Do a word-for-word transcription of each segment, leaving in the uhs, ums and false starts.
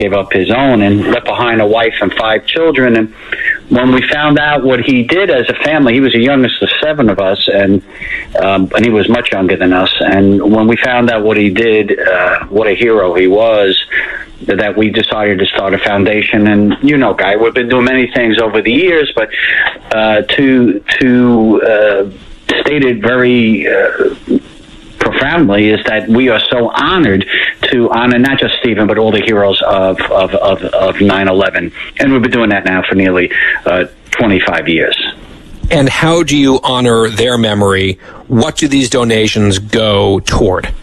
gave up his own and left behind a wife and five children. And when we found out what he did as a family, he was the youngest of seven of us, and um, and he was much younger than us. And when we found out what he did, uh, what a hero he was, that we decided to start a foundation. And you know, Guy, we've been doing many things over the years, but uh, to to uh, state it very uh, profoundly is that we are so honored to honor not just Stephen, but all the heroes of of of, of nine eleven, and we've been doing that now for nearly uh, twenty-five years. And how do you honor their memory? What do these donations go toward?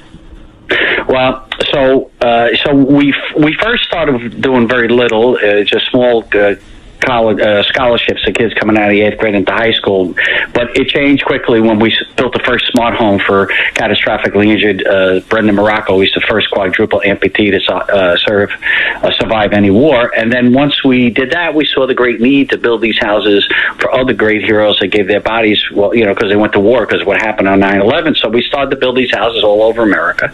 Well, so uh, so we we first started doing very little, uh, just small uh, college uh, scholarships to kids coming out of the eighth grade into high school. But it changed quickly when we built the first smart home for catastrophically injured uh, Brendan Morocco. He's the first quadruple amputee to uh, serve uh, survive any war. And then once we did that, we saw the great need to build these houses for other great heroes that gave their bodies, well, you know, because they went to war because of what happened on nine eleven. So we started to build these houses all over America.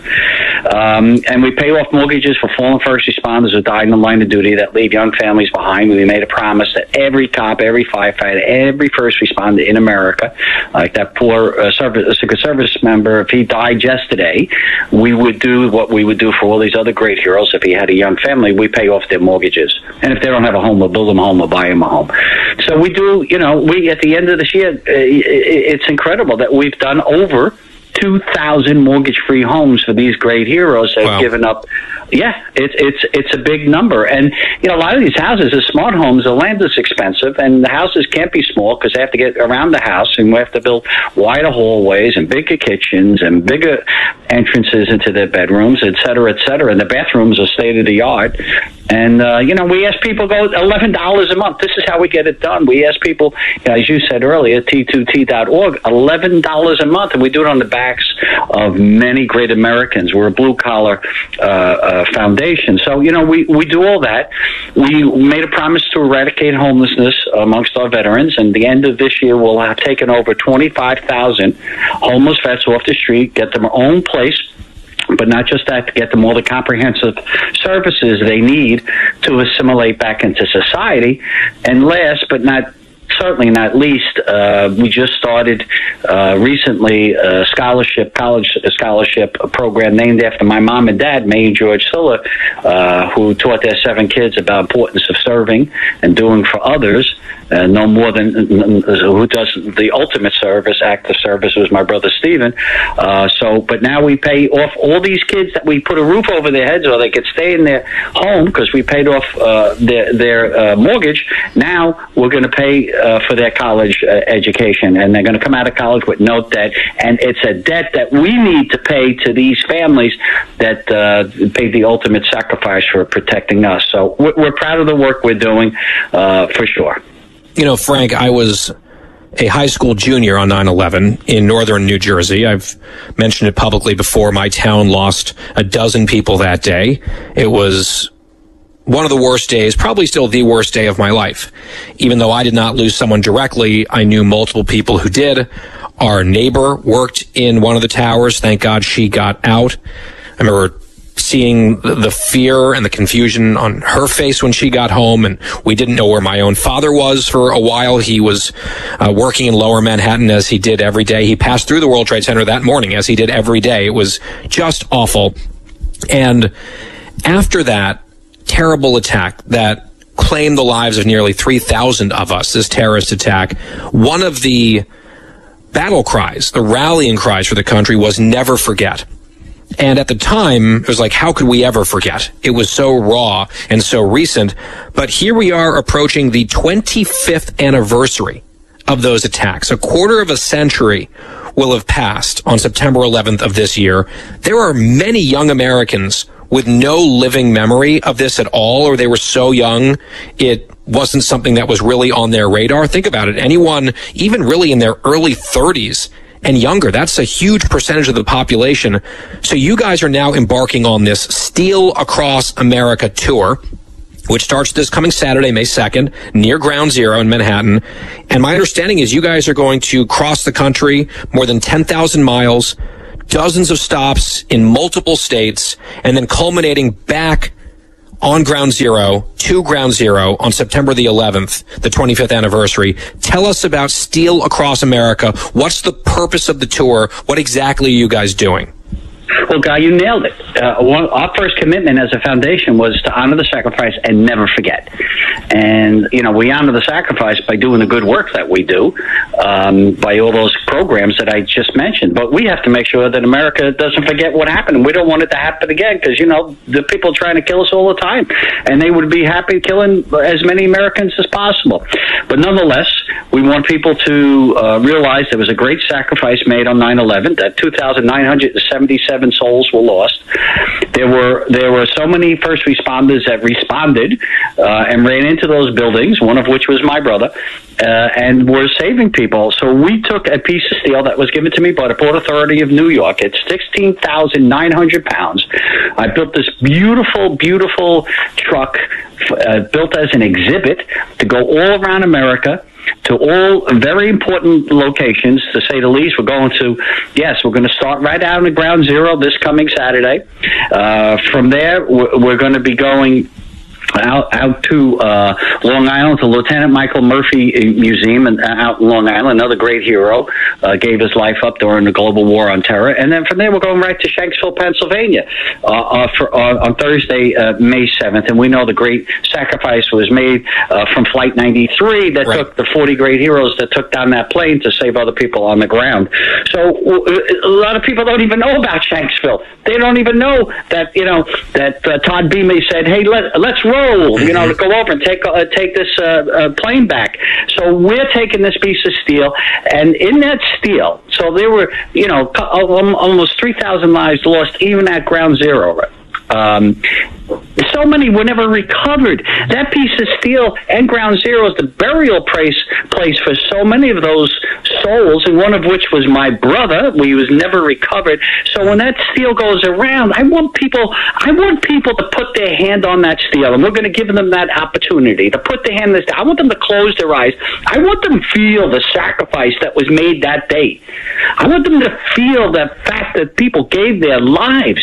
Um, and we pay off mortgages for fallen first responders who died in the line of duty that leave young families behind. We made a promise that every cop, every firefighter, every first responder in America, like that poor uh, service, Secret Service member, if he died yesterday, we would do what we would do for all these other great heroes. If he had a young family, we pay off their mortgages. And if they don't have a home, we'll build them a home or buy them a home. So we do, you know, we, at the end of this year, uh, it's incredible that we've done over two thousand mortgage-free homes for these great heroes that wow. have given up. Yeah, it's it's it's a big number. And, you know, a lot of these houses are smart homes. The land is expensive, and the houses can't be small because they have to get around the house, and we have to build wider hallways and bigger kitchens and bigger entrances into their bedrooms, et cetera, et cetera. And the bathrooms are state-of-the-art. And, uh, you know, we ask people go eleven dollars a month. This is how we get it done. We ask people, you know, as you said earlier, T two T dot org, eleven dollars a month. And we do it on the backs of many great Americans. We're a blue-collar uh, uh, foundation. So, you know, we, we do all that. We made a promise to eradicate homelessness amongst our veterans. And at the end of this year, we'll have taken over twenty-five thousand homeless vets off the street, get them their own place. But not just that, to get them all the comprehensive services they need to assimilate back into society. And last but not certainly not least, uh, we just started uh, recently a scholarship, college scholarship program named after my mom and dad, May and George Siller, uh, who taught their seven kids about the importance of serving and doing for others. Uh, no more than who does the ultimate service, act of service, was my brother Stephen. Uh, so, but now we pay off all these kids that we put a roof over their heads or they could stay in their home because we paid off uh, their, their uh, mortgage. Now we're going to pay uh, for their college uh, education, and they're going to come out of college with no debt. And it's a debt that we need to pay to these families that uh, paid the ultimate sacrifice for protecting us. So we're, we're proud of the work we're doing, uh, for sure. You know, Frank, I was a high school junior on nine eleven in northern New Jersey. I've mentioned it publicly before. My town lost a dozen people that day. It was one of the worst days, probably still the worst day of my life. Even though I did not lose someone directly, I knew multiple people who did. Our neighbor worked in one of the towers. Thank God she got out. I remember seeing the fear and the confusion on her face when she got home, and we didn't know where my own father was for a while. He was uh, working in Lower Manhattan as he did every day. He passed through the World Trade Center that morning as he did every day. It was just awful. And after that terrible attack that claimed the lives of nearly three thousand of us, this terrorist attack, one of the battle cries, the rallying cries for the country was never forget. And at the time, it was like, how could we ever forget? It was so raw and so recent. But here we are approaching the twenty-fifth anniversary of those attacks. A quarter of a century will have passed on September eleventh of this year. There are many young Americans with no living memory of this at all, or they were so young it wasn't something that was really on their radar. Think about it. Anyone, even really in their early thirties, and younger, that's a huge percentage of the population. So you guys are now embarking on this Steel Across America tour, which starts this coming Saturday, May second, near Ground Zero in Manhattan. And my understanding is you guys are going to cross the country more than ten thousand miles, dozens of stops in multiple states, and then culminating back on Ground Zero, to Ground Zero, on September the eleventh, the twenty-fifth anniversary. Tell us about Steel Across America. What's the purpose of the tour? What exactly are you guys doing? Well, Guy, you nailed it. Uh, one, our first commitment as a foundation was to honor the sacrifice and never forget. And, you know, we honor the sacrifice by doing the good work that we do, um, by all those programs that I just mentioned. But we have to make sure that America doesn't forget what happened. And we don't want it to happen again because, you know, the people are trying to kill us all the time. And they would be happy killing as many Americans as possible. But nonetheless, we want people to uh, realize there was a great sacrifice made on nine eleven, that two thousand nine hundred seventy-seven souls were lost. There were there were so many first responders that responded uh, and ran into those buildings, one of which was my brother, uh, and were saving people. So we took a piece of steel that was given to me by the Port Authority of New York. It's sixteen thousand nine hundred pounds. I built this beautiful, beautiful truck uh, built as an exhibit to go all around America, to all very important locations, to say the least. We're going to, yes, we're going to start right out at Ground Zero this coming Saturday. Uh, from there, we're, we're going to be going out out to uh, Long Island, to Lieutenant Michael Murphy Museum and uh, out in Long Island, another great hero, uh, gave his life up during the global war on terror. And then from there, we're going right to Shanksville, Pennsylvania, uh, uh, for, uh, on Thursday, uh, May seventh. And we know the great sacrifice was made uh, from Flight ninety-three that right. took the forty great heroes that took down that plane to save other people on the ground. So uh, a lot of people don't even know about Shanksville. They don't even know that, you know, that uh, Todd Beamer said, hey, let, let's roll. You know, to go over and take uh, take this uh, uh, plane back. So we're taking this piece of steel, and in that steel, so there were, you know, almost three thousand lives lost, even at Ground Zero. Um, so many were never recovered. That piece of steel and Ground Zero is the burial place, place for so many of those souls, and one of which was my brother. We was never recovered. So when that steel goes around, I want people, I want people to put their hand on that steel, and we're going to give them that opportunity to put their hand on this. I want them to close their eyes. I want them to feel the sacrifice that was made that day. I want them to feel the fact that people gave their lives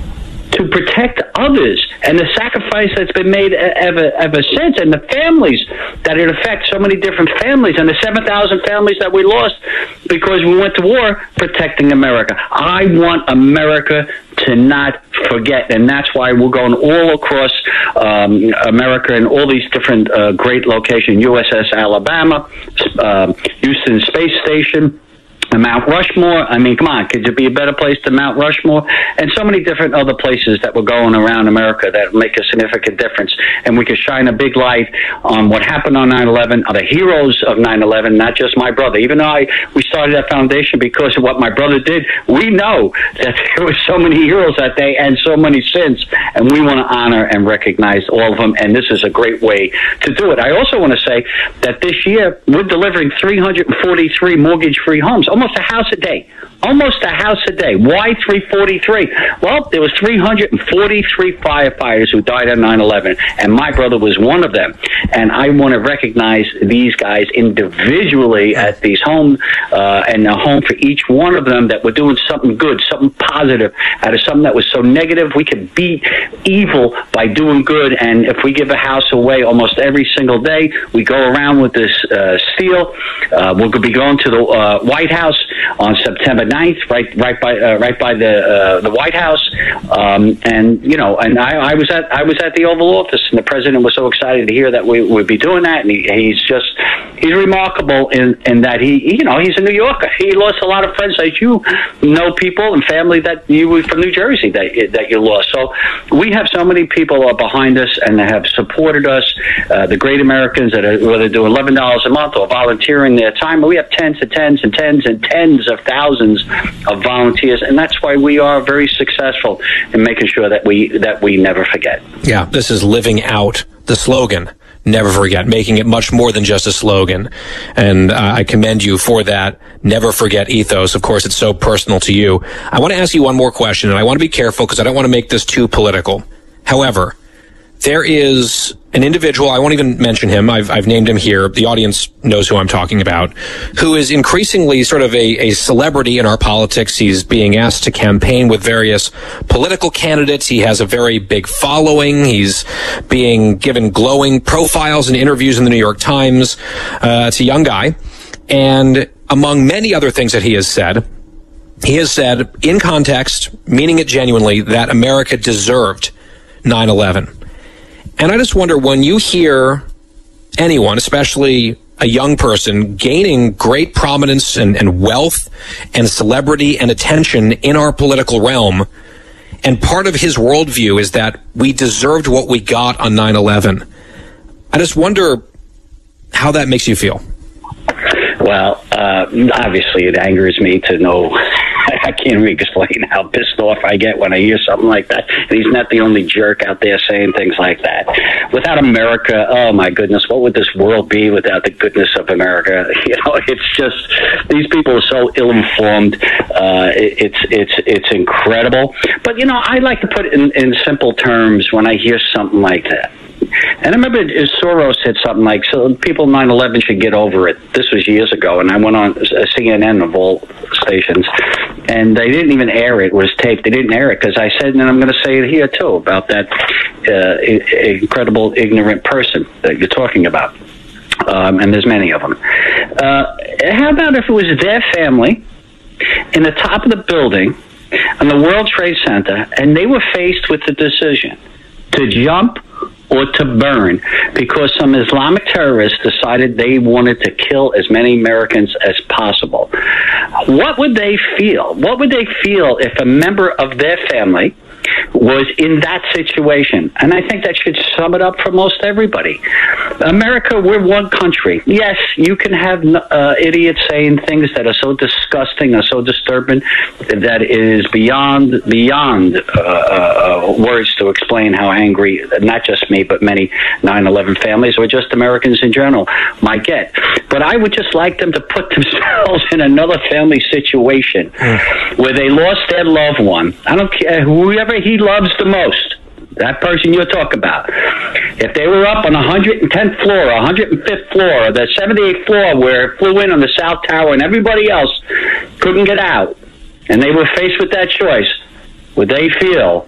to protect others, and the sacrifice that's been made ever ever since, and the families that it affects, so many different families, and the seven thousand families that we lost because we went to war protecting America. I want America to not forget, and that's why we're going all across um, America and all these different uh, great locations, U S S Alabama, uh, Houston Space Station, Mount Rushmore. I mean, come on, could there be a better place than Mount Rushmore? And so many different other places that we're going around America that make a significant difference. And we can shine a big light on what happened on nine eleven, on the heroes of nine eleven, not just my brother. Even though I, we started that foundation because of what my brother did, we know that there were so many heroes that day and so many since. And we want to honor and recognize all of them. And this is a great way to do it. I also want to say that this year we're delivering three hundred forty-three mortgage-free homes. Almost a house a day. Almost a house a day. Why three forty-three? Well, there was three hundred forty-three firefighters who died on nine eleven, and my brother was one of them. And I want to recognize these guys individually at these homes, uh, and a home for each one of them that were doing something good, something positive, out of something that was so negative. We could beat evil by doing good, and if we give a house away almost every single day, we go around with this uh, steel. Uh, we'll be going to the uh, White House on September ninth, right, right by, uh, right by the uh, the White House, um, and you know, and I, I was at I was at the Oval Office, and the president was so excited to hear that we would be doing that, and he, he's just he's remarkable in in that he, you know, he's a New Yorker. He lost a lot of friends that you know, people and family that you were from New Jersey that that you lost. So we have so many people are behind us and have supported us. Uh, the great Americans that are whether do eleven dollars a month or volunteering their time. We have tens and tens and tens and tens of thousands of volunteers, and that's why we are very successful in making sure that we that we never forget. Yeah, this is living out the slogan, never forget, making it much more than just a slogan. And uh, I commend you for that never forget ethos. Of course, it's so personal to you. I want to ask you one more question, and I want to be careful because I don't want to make this too political. However, there is an individual, I won't even mention him, I've, I've named him here, the audience knows who I'm talking about, who is increasingly sort of a, a celebrity in our politics. He's being asked to campaign with various political candidates. He has a very big following. He's being given glowing profiles and interviews in the New York Times. Uh, it's a young guy. And among many other things that he has said, he has said, in context, meaning it genuinely, that America deserved nine eleven. And I just wonder, when you hear anyone, especially a young person, gaining great prominence and, and wealth and celebrity and attention in our political realm, and part of his worldview is that we deserved what we got on nine eleven, I just wonder how that makes you feel. Well, uh, obviously it angers me to know. I can't even explain how pissed off I get when I hear something like that. And he's not the only jerk out there saying things like that. Without America, oh my goodness, what would this world be without the goodness of America? You know, it's just, these people are so ill-informed. Uh, it, it's it's it's incredible. But, you know, I like to put it in, in simple terms when I hear something like that. And I remember Soros said something like, so people nine eleven should get over it. This was years ago, and I went on C N N of all stations, and they didn't even air it. It was taped. They didn't air it because I said, and I'm going to say it here, too, about that uh, incredible, ignorant person that you're talking about. Um, and there's many of them. Uh, how about if it was their family in the top of the building on the World Trade Center, and they were faced with the decision to jump or to burn because some Islamic terrorists decided they wanted to kill as many Americans as possible? What would they feel? What would they feel if a member of their family was in that situation? And I think that should sum it up for most everybody. America, we're one country. Yes, you can have uh, idiots saying things that are so disgusting or so disturbing that it is beyond beyond uh, uh, words to explain how angry, not just me, but many nine eleven families or just Americans in general might get. But I would just like them to put themselves in another family situation mm. where they lost their loved one. I don't care, whoever he loves the most, that person you're talking about. If they were up on the one hundred tenth floor, one hundred fifth floor, or the seventy-eighth floor where it flew in on the South Tower and everybody else couldn't get out, and they were faced with that choice, would they feel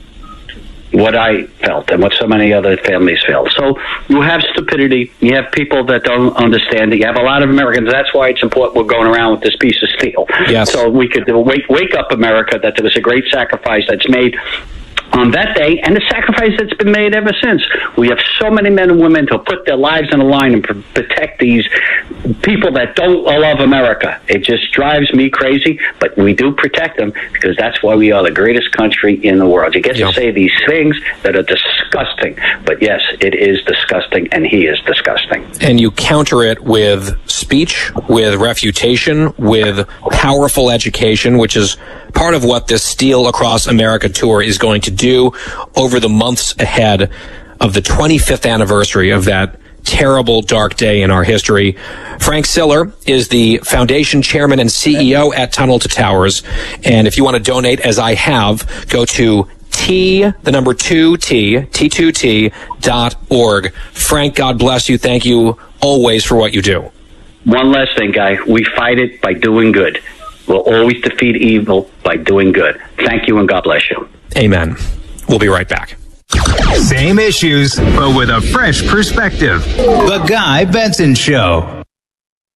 what I felt and what so many other families felt? So you have stupidity. You have people that don't understand it. You have a lot of Americans. That's why it's important we're going around with this piece of steel. Yes. So we could wake, wake up America that there was a great sacrifice that's made on that day, and the sacrifice that's been made ever since. We have so many men and women to put their lives on the line and pr- protect these people that don't love America. It just drives me crazy, but we do protect them because that's why we are the greatest country in the world. You get yeah. to say these things that are disgusting, but yes, it is disgusting, and he is disgusting. And you counter it with speech, with refutation, with powerful education, which is part of what this Steal Across America tour is going to do over the months ahead of the twenty-fifth anniversary of that terrible, dark day in our history. Frank Siller is the foundation chairman and C E O at Tunnel to Towers. And if you want to donate, as I have, go to T, the number two T, T two T dot org. Frank, God bless you. Thank you always for what you do. One last thing, Guy. We fight it by doing good. We'll always defeat evil by doing good. Thank you, and God bless you. Amen. We'll be right back. Same issues, but with a fresh perspective. The Guy Benson Show.